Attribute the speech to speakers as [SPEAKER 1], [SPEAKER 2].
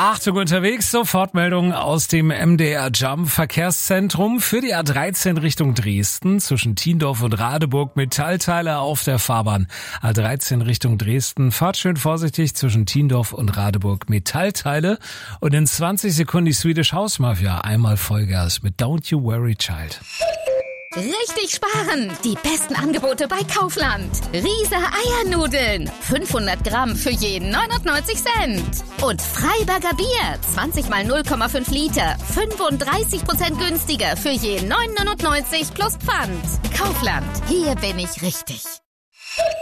[SPEAKER 1] Achtung unterwegs, Sofortmeldung aus dem MDR Jump Verkehrszentrum für die A13 Richtung Dresden zwischen Thiendorf und Radeburg. Metallteile auf der Fahrbahn. A13 Richtung Dresden, fahrt schön vorsichtig zwischen Thiendorf und Radeburg. Metallteile und in 20 Sekunden die Swedish House Mafia. Einmal Vollgas mit Don't You Worry Child.
[SPEAKER 2] Richtig sparen! Die besten Angebote bei Kaufland. Riese Eiernudeln. 500 Gramm für jeden 99 Cent. Und Freiberger Bier. 20 mal 0,5 Liter. 35% günstiger für jeden 9,99 plus Pfand. Kaufland. Hier bin ich richtig.